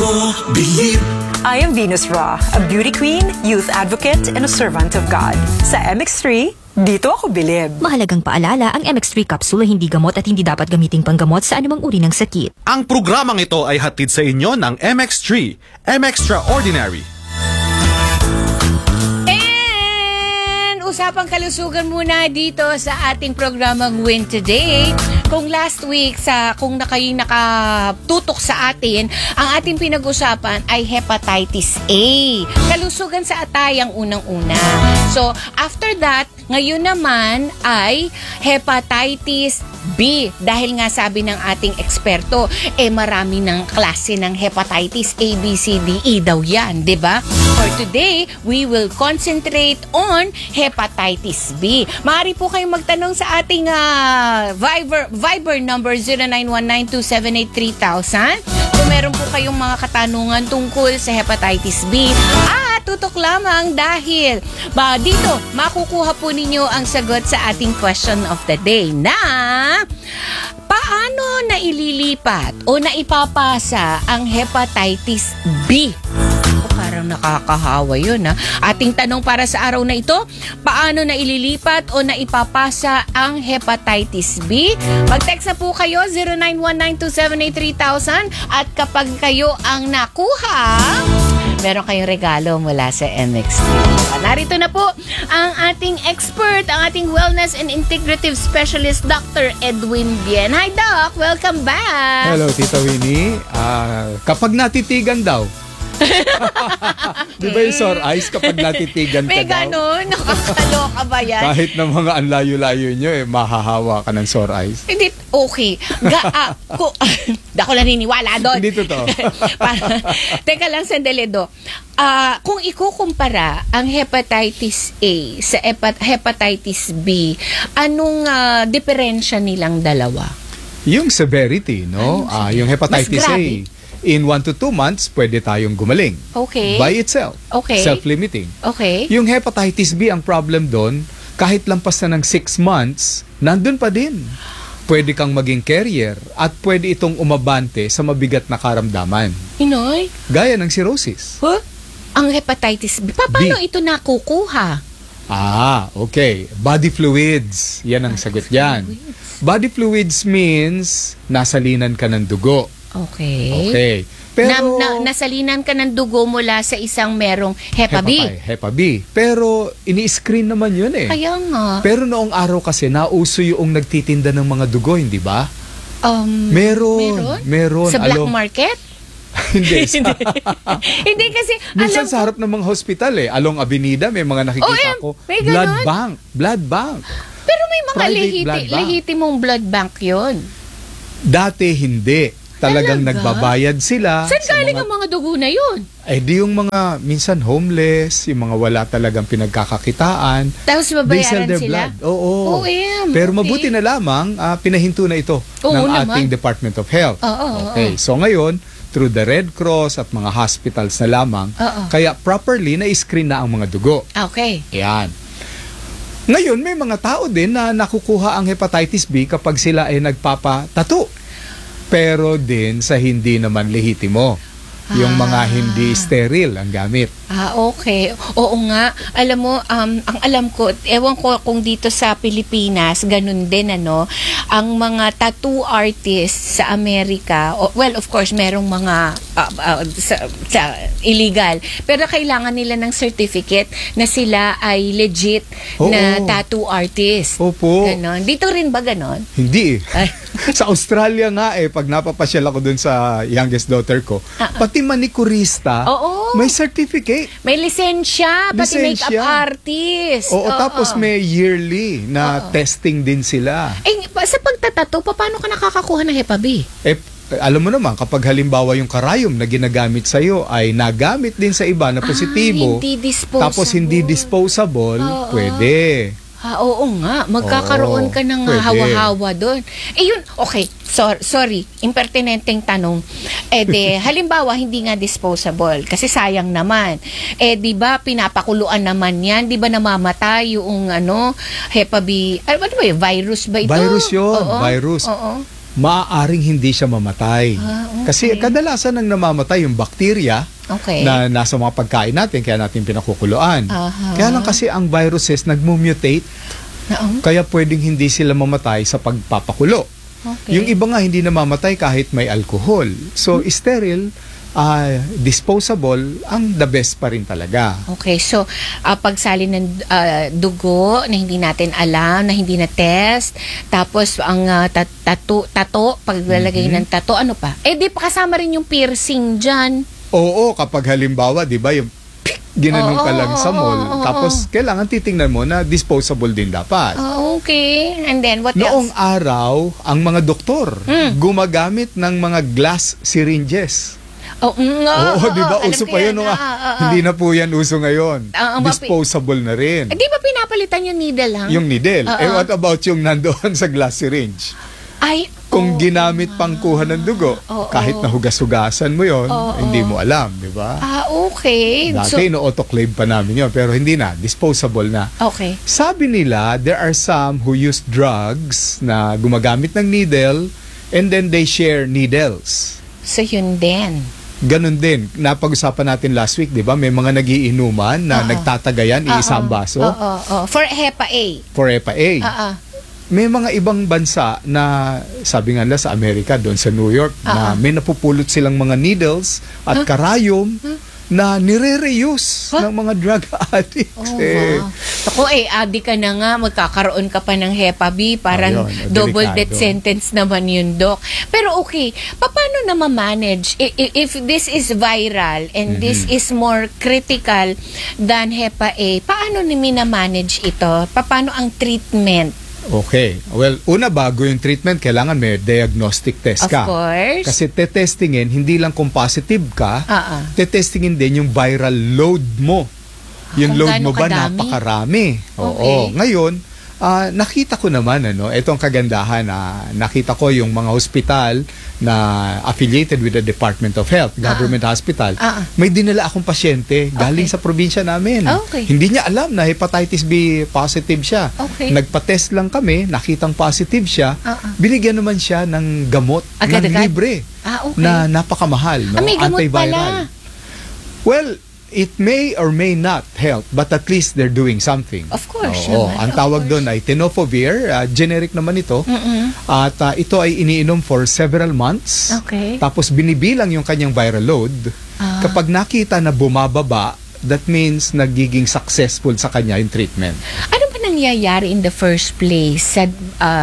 ko bilib. I am Venus Ra, a beauty queen, youth advocate, and a servant of God. Sa MX3, dito ako bilib. Mahalagang paalala, ang MX3 capsule ay hindi gamot at hindi dapat gamiting panggamot sa anumang uri ng sakit. Ang programang ito ay hatid sa inyo ng MX3, M-Extraordinary. Usapang kalusugan muna dito sa ating programang Win Today. Kung last week, kung nakatutok sa atin, ang ating pinag-usapan ay hepatitis A. Kalusugan sa atay ang unang-una. So, after that, ngayon naman ay hepatitis B. Dahil nga sabi ng ating eksperto, marami ng klase ng hepatitis A, B, C, D, E daw yan, di ba? For today, we will concentrate on hepatitis B. Maaari po kayong magtanong sa ating Viber number 09192783,000 kung meron po kayong mga katanungan tungkol sa hepatitis B. Tutok lamang dahil dito makukuha po ninyo ang sagot sa ating question of the day na paano naililipat o naipapasa ang hepatitis B? Parang nakakahawa yun Ating tanong para sa araw na ito, paano naililipat o naipapasa ang hepatitis B? Mag-text na po kayo 09192783,000 at kapag kayo ang nakuha, meron kayong regalo mula sa MX3. Narito na po ang ating expert, ang ating wellness and integrative specialist, Dr. Edwin Bien. Hi, Doc! Welcome back! Hello, Tita Winnie. Kapag natitigan daw, di ba yung sore eyes kapag natitigan ka may daw? May ganun? Nakakaloka ba yan? Kahit na mga anlayo-layo nyo, mahahawa ka ng sore eyes. Hindi, okay. Di ako naniniwala doon. Hindi totoo. Teka lang, sandali, Do. Kung ikukumpara ang hepatitis A sa hepatitis B, anong diferensya nilang dalawa? Yung severity, no? Yung hepatitis A, in 1 to 2 months, pwede tayong gumaling. Okay. By itself. Okay. Self-limiting. Okay. Yung hepatitis B, ang problem doon, kahit lampas na ng 6 months, nandun pa din. Pwede kang maging carrier at pwede itong umabante sa mabigat na karamdaman. Inoy? Gaya ng cirrhosis. Huh? Ang hepatitis B, paano ito nakukuha? Okay. Body fluids. Yan ang sagot dyan. Body fluids means nasalinan ka ng dugo. Okay. Pero nasalinan ka ng dugo mula sa isang merong Hepa B. Hepa B. Pero ini-screen naman yun Kaya nga. Pero noong araw kasi nauso yung nagtitinda ng mga dugo, hindi ba? Meron. Sa black market? Hindi. Hindi kasi minsan sa harap ng mga hospital along Avenida may mga nakikita ko. Blood bank. Pero may mga lehitimong blood bank yun. Dati hindi. Talagang nagbabayad sila. Saan galing ang mga dugo na yun? Di yung mga minsan homeless, yung mga wala talagang pinagkakakitaan. Tapos mabayaran their sila? Blood. Oo. Pero mabuti na lamang, pinahinto na ito ng ating Department of Health. Okay. So ngayon, through the Red Cross at mga hospitals na lamang, kaya properly na-screen na ang mga dugo. Okay. Yan. Ngayon, may mga tao din na nakukuha ang hepatitis B kapag sila ay nagpapatato. Pero din sa hindi naman lehitimo. Yung mga hindi sterile ang gamit. Okay. Oo nga. Alam mo, ang alam ko, ewan ko kung dito sa Pilipinas, ganun din, ang mga tattoo artists sa Amerika, well, of course, merong mga sa illegal. Pero kailangan nila ng certificate na sila ay legit na tattoo artist. Opo. Ganon. Dito rin ba ganon? Hindi sa Australia nga pag napapasyal ako dun sa youngest daughter ko, pati manicurista, may certificate. May lisensya, pati makeup artist. Tapos may yearly na testing din sila. Sa pagtatato, paano ka nakakakuha ng Hepa B? Alam mo naman, kapag halimbawa yung karayom na ginagamit sa'yo ay nagamit din sa iba na positibo, hindi disposable. Tapos hindi disposable, pwede. Oo nga. Magkakaroon ka ng hawa-hawa doon. Yun, okay. Sorry. Impertinenteng tanong. Halimbawa, hindi nga disposable. Kasi sayang naman. Di ba, pinapakuluan naman yan? Di ba namamatay yung Hepa B? Ano ba yun? Virus ba ito? Virus yun. Oo. Virus. Oo. maaaring hindi siya mamatay. Okay. Kasi kadalasan ang namamatay yung bakterya Okay. na nasa mga pagkain natin, kaya natin pinakukuluan. Aha. Kaya lang kasi ang viruses nagmutate, kaya pwedeng hindi sila mamatay sa pagpapakulo. Okay. Yung iba nga hindi namamatay kahit may alcohol. So, sterile, disposable, ang the best pa rin talaga. Okay, so pagsali ng dugo na hindi natin alam, na hindi na test, tapos ang tato, paglalagay ng tato, ano pa? Di pa kasama rin yung piercing dyan. Oo, kapag halimbawa, di ba, yung ginanon ka lang sa mall, tapos kailangan titingnan mo na disposable din dapat. Okay, and then what Noong else? araw, ang mga doktor gumagamit ng mga glass syringes. Oo, di ba? alam Uso ko pa yun. yan. Hindi na po yan uso ngayon. Ang Disposable na rin. Di ba pinapalitan yung needle lang? Yung needle. What about yung nandoon sa glass syringe? Ay, Kung ginamit pang kuha ng dugo, kahit nahugas-hugasan mo yon, hindi mo alam, di ba? Okay. Dati ino-autoclave pa namin yun, pero hindi na. Disposable na. Okay. Sabi nila, there are some who use drugs na gumagamit ng needle and then they share needles. So yun din. Ganon din. Napag-usapan natin last week, di ba? May mga nagiinuman na nagtatagayan, iisang baso For HEPA A. for EPA. May mga ibang bansa na, sabi nga nila sa Amerika, doon sa New York, na may napupulot silang mga needles at karayom na nire-reuse ng mga drug addicts. Wow. Ako addict ka na nga, magkakaroon ka pa ng HEPA B, parang Ayun, double delikado. death sentence naman yun, Doc. Pero okay, paano na ma-manage? If this is viral and this is more critical than HEPA A, paano ni mina-manage ito? Paano ang treatment? Okay. Well, una, bago yung treatment, kailangan may diagnostic test Of ka. course. Kasi tetestingin, hindi lang kung positive ka, tetestingin din yung viral load mo. Yung Kung load gaano mo ba kadami? napakarami. Oo. Okay. Ngayon, nakita ko naman, itong kagandahan, nakita ko yung mga hospital na affiliated with the Department of Health, government hospital, may dinala akong pasyente galing sa probinsya namin. Okay. Hindi niya alam na hepatitis B positive siya. Okay. Nagpa-test lang kami, nakitang positive siya, binigyan naman siya ng gamot ng Agad-agad? libre Okay. na napakamahal, May gamot pala. Well, it may or may not help, but at least they're doing something. Of course Oo, naman, ang of tawag course. doon ay tenofovir, generic naman ito. At ito ay iniinom for several months. Okay. Tapos binibilang yung kanyang viral load. Kapag nakita na bumababa, that means nagiging successful sa kanya yung treatment. Ano ba nangyayari in the first place sa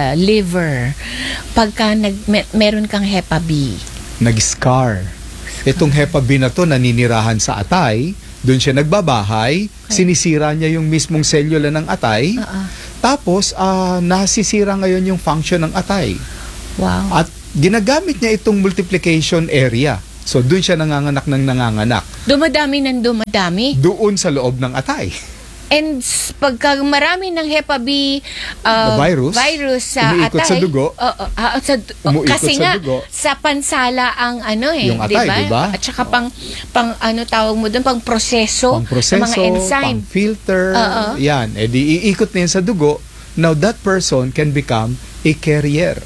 liver pagka meron kang HEPA B? Nag-scar. Itong HEPA B na to naninirahan sa atay, doon siya nagbabahay, sinisira niya yung mismong selula ng atay, tapos nasisira ngayon yung function ng atay. Wow. At ginagamit niya itong multiplication area. So doon siya nanganganak ng nanganganak. Dumadami ng dumadami. Doon sa loob ng atay. And pagka marami ng HEPA B The virus, sa umiikot atay, sa dugo. Umuikot kasi sa nga dugo. sa pansala ang Yung atay, diba? At saka pang ano tawag mo doon, pang proseso, ng mga enzyme. pang-filter, yan. E di iikot na yan sa dugo. Now that person can become a carrier.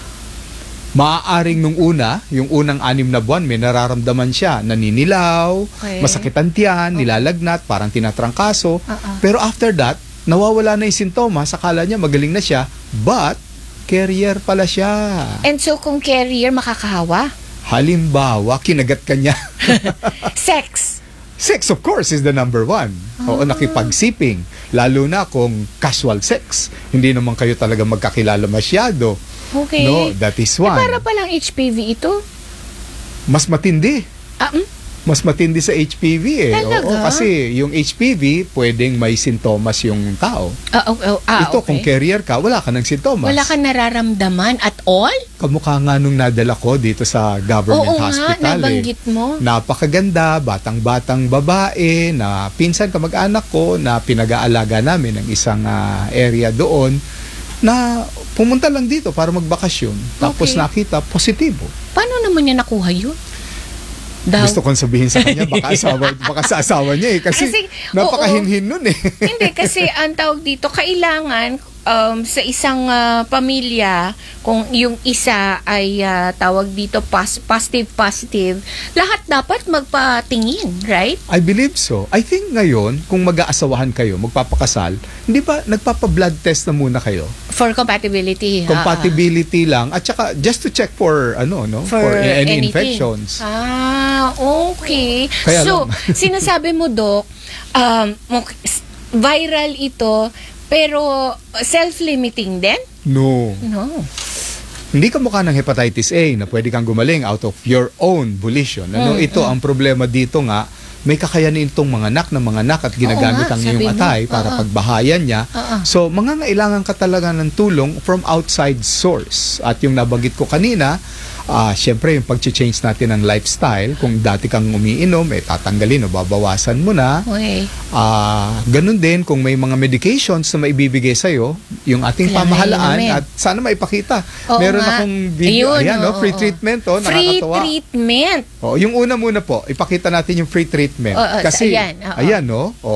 Maaaring nung una, yung unang 6 na buwan, may nararamdaman siya, naninilaw, masakit ang tiyan, nilalagnat, parang tinatrangkaso. Pero after that, nawawala na yung sintomas, akala niya magaling na siya, but carrier pala siya. And so kung carrier, makakahawa? Halimbawa, kinagat ka niya. Sex. Sex, of course, is the number one. Oo, nakipagsiping. Lalo na kung casual sex. Hindi naman kayo talaga magkakilala masyado. Okay. No, that is one. Para palang HPV ito? Mas matindi. Mas matindi sa HPV eh. Talaga? Oo, kasi yung HPV, pwedeng may sintomas yung tao. Ito, okay. kung carrier ka, wala ka ng sintomas. Wala ka nararamdaman at all? Kamukha nga nung nadala ko dito sa government Oo hospital. nga, nabanggit mo. Napakaganda, batang-batang babae na pinsan kamag-anak ko na pinag-aalaga namin ng isang area doon na pumunta lang dito para magbakasyon. Tapos Okay. nakita, positibo. Paano naman niya nakuha yun? Gusto kong sabihin sa kanya, baka sa asawa niya eh. Kasi Kasi, napakahinhin nun eh. Hindi, kasi ang tawag dito, kailangan sa isang pamilya, kung yung isa ay tawag dito positive, lahat dapat magpatingin, right? I believe so. I think ngayon, kung mag-aasawahan kayo, magpapakasal, hindi ba nagpapa-blood test na muna kayo? For compatibility. Compatibility lang. At saka, just to check for, for any anything. infections. Okay. Kaya So, lang. sinasabi mo, Doc, viral ito, pero self-limiting din? No. No. Hindi ka mukha ng hepatitis A na pwede kang gumaling out of your own volition. Ito, ang problema dito nga, may kakayanin itong manganak at ginagamit ang iyong sabi mo. atay para pagbahayan niya. So, mangangailangan ka talaga ng tulong from outside source. At yung nabanggit ko kanina, syempre yung pag-change natin ng lifestyle, kung dati kang umiinom, tatanggalin o babawasan mo na. Okay. Ganun din, kung may mga medications na maibibigay sa'yo, yung ating Kailangan pamahalaan, inumin. at sana maipakita. Oo Meron nga. akong video, Ayun, ayan, free oo. treatment, Free nakakatawa. treatment. Yung una muna po, ipakita natin yung free treatment. Kasi, ayan, oo. ayan,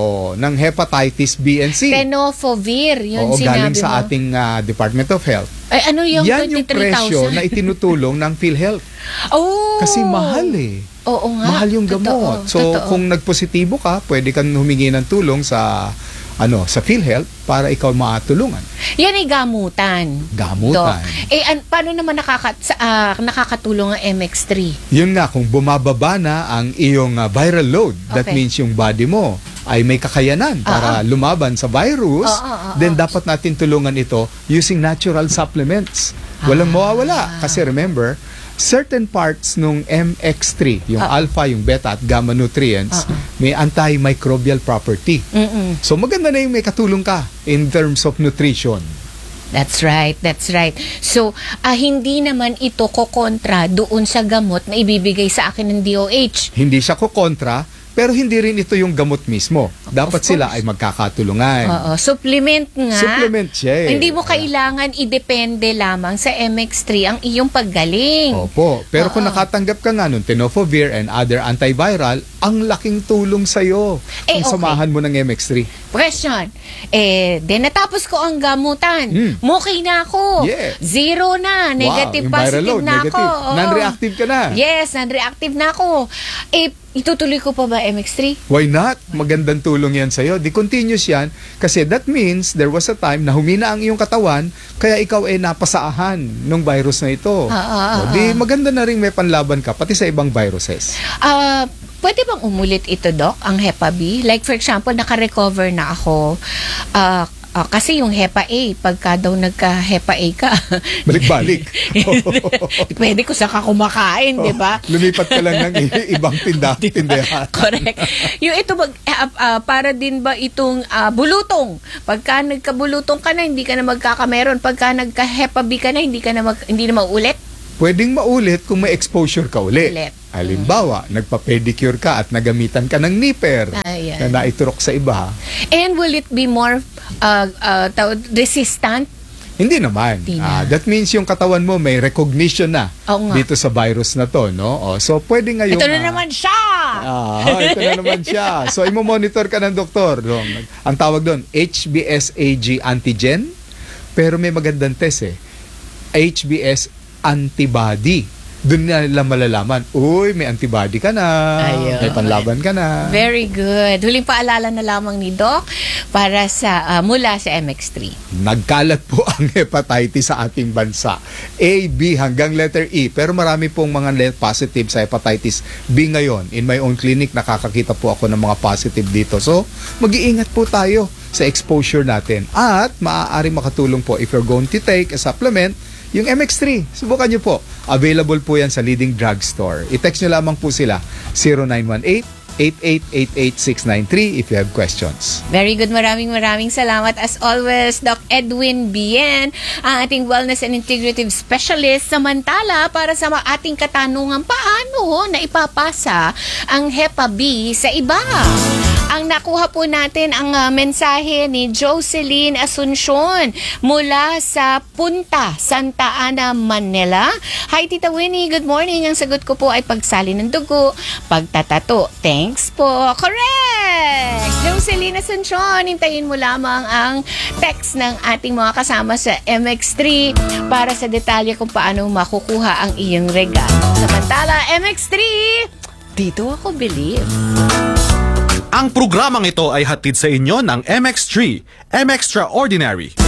ng hepatitis B and C. Tenofovir, yun galing sinabi sa mo. ating Department of Health. Ay, ano yung Yan yung 23,000? presyo na itinutulong ng PhilHealth. Oh! Kasi mahal Oo nga. Mahal yung gamot. So, Totoo. kung nagpositibo ka, pwede kang humingi ng tulong sa PhilHealth para ikaw matulungan. Yan ay gamutan. Gamutan. Doc. Paano naman nakakatulong ang MX3? Yun nga, kung bumababa na ang iyong viral load, that Okay. means yung body mo ay may kakayanan para lumaban sa virus, then dapat natin tulungan ito using natural supplements. Walang mawawala. Kasi remember, certain parts nung MX3, yung alpha, yung beta at gamma nutrients, may antimicrobial property. So maganda na yung may katulong ka in terms of nutrition. That's right. So, hindi naman ito kokontra doon sa gamot na ibibigay sa akin ng DOH. Hindi siya kontra, pero hindi rin ito yung gamot mismo. Dapat sila ay magkakatulungan. Oo, supplement nga. Supplement siya Hindi mo kailangan idepende lamang sa MX3 ang iyong paggaling. Opo. Pero kung nakatanggap ka nga nun, tenofovir and other antiviral, ang laking tulong sa'yo kung Okay. samahan mo ng MX3. Question. Natapos ko ang gamutan. Okay na ako. Yeah. Zero na. Negative, yung viral positive load, na ako. negative. Oo. Non-reactive ka na. Yes, non-reactive na ako. Itutuloy ko pa ba MX3? Why not? Magandang tulong yan sa'yo. Di continuous yan. Kasi that means there was a time na humina ang iyong katawan, kaya ikaw ay napasaahan ng virus na ito. Di maganda na rin may panlaban ka, pati sa ibang viruses. Pwede bang umulit ito, Doc, ang Hepa B? Like for example, naka-recover na ako. Kasi yung Hepa A, pagka daw nagka-Hepa A ka, Balik-balik. pwede ko sa kumakain, di ba? Lumipat ka lang ng ibang tindahan. Correct. Yung ito, para din ba itong bulutong? Pagka nagkabulutong ka na, hindi ka na magkakameron. Pagka nagka-Hepa B ka na, hindi na maulit? Pwedeng maulit kung may exposure ka ulit. Ulit. Halimbawa, nagpa-pedicure ka at nagamitan ka ng nipper Ayan. na naiturok sa iba. And will it be more resistant? Hindi naman. Hindi na. That means yung katawan mo may recognition na Oo nga. dito sa virus na to, no? So, pwede ngayong... Ito na naman siya! Ito na naman siya. So, imomonitor ka ng doktor. Ang tawag doon, HBsAg antigen. Pero may magandang test HBs antibody. Doon na nila malalaman, may antibody ka na, Ayun. may panlaban ka na. Very good. Huling paalala na lamang ni Doc para sa mula sa MX3. Nagkalat po ang hepatitis sa ating bansa. A, B hanggang letter E. Pero marami pong mga positive sa hepatitis B ngayon. In my own clinic, nakakakita po ako ng mga positive dito. So, mag-iingat po tayo sa exposure natin. At maaari makatulong po if you're going to take a supplement, yung MX3, subukan nyo po. Available po yan sa leading drugstore. I-text nyo lamang po sila 0918-8888-693 if you have questions. Very good. Maraming salamat. As always, Doc Edwin Bien, ang ating wellness and integrative specialist. Samantala, para sa ating katanungan, paano na ipapasa ang Hepa B sa iba? Ang nakuha po natin ang mensahe ni Jocelyn Asuncion mula sa Punta, Santa Ana, Manila. Hi, Tita Winnie. Good morning. Ang sagot ko po ay pagsali ng dugo, pagtatato. Thanks po. Correct! Jocelyn Asuncion, hintayin mo lamang ang text ng ating mga kasama sa MX3 para sa detalye kung paano makukuha ang iyong regalo. Samantala, MX3, dito ako believe. Ang programang ito ay hatid sa inyo ng MX3, M Extraordinary.